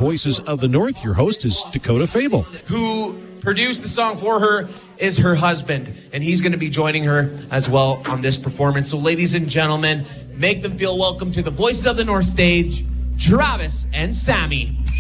Voices of the North. Your host is Dakota Fable. Who produced the song for her is her husband, and he's going to be joining her as well on this performance. So ladies and gentlemen, make them feel welcome to the Voices of the North stage, Travis and Sammy.